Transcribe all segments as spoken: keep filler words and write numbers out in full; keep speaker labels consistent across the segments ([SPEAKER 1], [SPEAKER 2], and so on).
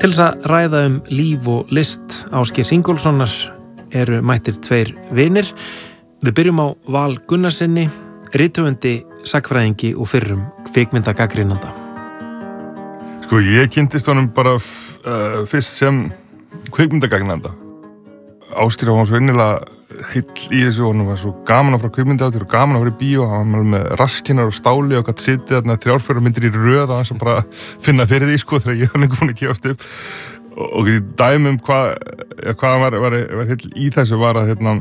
[SPEAKER 1] Til þess að ræða um líf og list Ásgeirs Ingólfssonar eru mættir tveir vinir. Við byrjum á Val Gunnarsinni, rithöfundi, sagnfræðingi og fyrrum kvikmyndagagnrýnanda.
[SPEAKER 2] Sko, ég kynntist honum bara uh, fyrst sem kvikmyndagagnrýnanda. Ásgeir var svo innilega heill í þessu, honum var svo gaman að fara kvikmyndahátíð og gaman að fara í bíó, hann var með raskinar og stáli og gætt sitið þarna þrjár myndir í röð og hann sem bara finna fyrir því sko þegar ég var lengur búin að gefast upp og, og dæmum hvað hvað hann var, var, var heill í þessu var að hérna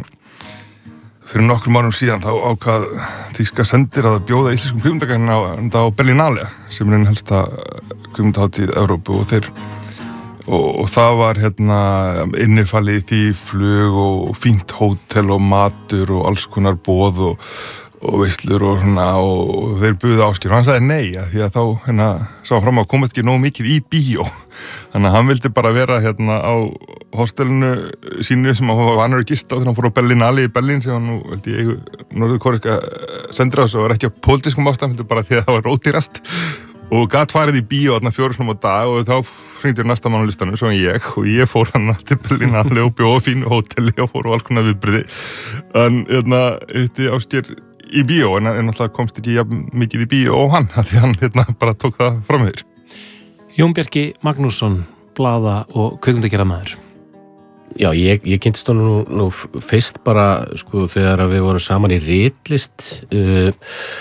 [SPEAKER 2] fyrir nokkrum árum síðan þá ákvað þýska sendir að bjóða íslenskum kvikmyndagagnrýnanda á, á Berlinale sem er einn helsta kvikmyndahátíð Evrópu og þeir Og, og það var hérna innifalið í því flug og fínt hótel og matur og alls konar boð og, og veislur og svona og þeir buðu Ásgeir og hann sagði nei að því að þá hérna sá hann fram að komast ekki nóg mikið í bíó þannig að hann vildi bara vera hérna á hostelinu sínu sem hann var vanur að gista á þegar hann fór á Berlinale í Berlín sem hann nú veldi ég norðurkóreska sendiráðs og var ekki á pólitískum ástæðum heldur bara því að það var ódýrast og gat farið í bíó þarna fjórum sinnum á dag og þá hringdi næsta mann á listanum, svo en ég og ég fór hann til Berlinale og bjó á fínu hóteli og fór á alls konar viðburði en hérna hitti Ásgeir í bíó en hann alltaf komst ekki jafn mikið í bíó og hann því hann hérna bara tók það fram yfir.
[SPEAKER 1] Jón Bjarki Magnússon, blaða- og kvikmyndagerðarmaður.
[SPEAKER 3] Já, ég, ég kynntist hann nú, nú fyrst bara sko þegar við vorum saman í ritlist uh,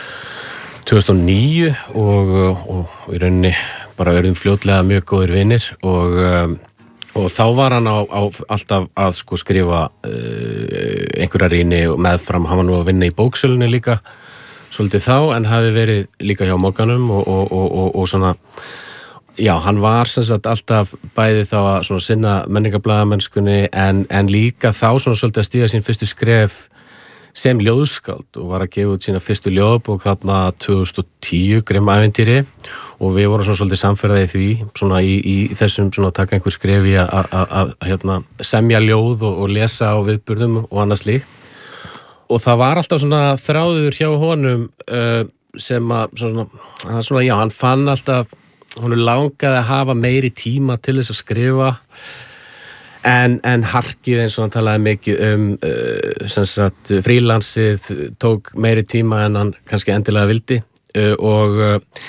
[SPEAKER 3] tvö þúsund og níu og, og, og í rauninni bara verðum fljótlega mjög góðir vinir og, um, og þá var hann á, á alltaf að sko skrifa uh, einhverja rýni meðfram, hann var nú að vinna í bóksölunni líka svolítið þá en hafi verið líka hjá Mogganum og, og, og, og, og svona já, hann var sem sagt alltaf bæði þá að svona sinna menningarblaðamennskunni en, en líka þá svona svolítið að stíga sín fyrstu skref sem ljóðskáld og var að gefa út sína fyrstu ljóðabók þarna tvö þúsund og tíu, Grimm-ævintýri og við vorum svona svolítið samferðað í því svona í, í þessum svona taka einhver skref í að hérna semja ljóð og, og lesa á viðburðum og annað slíkt og það var alltaf svona þráður hjá honum uh, sem að svona, svona já, hann fann alltaf honum langaði að hafa meiri tíma til þess að skrifa En, en harkið eins og hann talaði mikið um uh, sem sagt frílansið tók meiri tíma en hann kannski endilega vildi uh, og uh,